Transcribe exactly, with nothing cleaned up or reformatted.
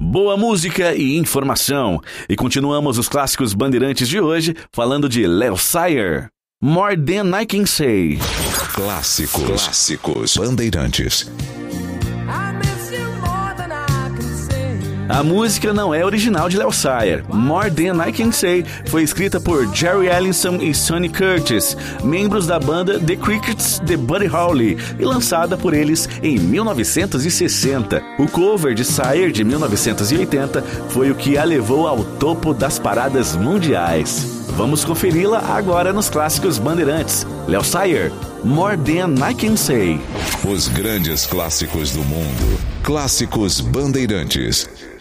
Boa música e informação. E continuamos os clássicos bandeirantes de hoje, falando de Léo Sayer. More Than I Can Say. Clássicos. Clássicos bandeirantes. A música não é original de Léo Sayer. More Than I Can Say foi escrita por Jerry Allison e Sonny Curtis, membros da banda The Crickets de Buddy Holly, e lançada por eles em mil novecentos e sessenta. O cover de Sayer de mil novecentos e oitenta foi o que a levou ao topo das paradas mundiais. Vamos conferi-la agora nos clássicos bandeirantes. Léo Sayer, More Than I Can Say. Os grandes clássicos do mundo. Clássicos bandeirantes.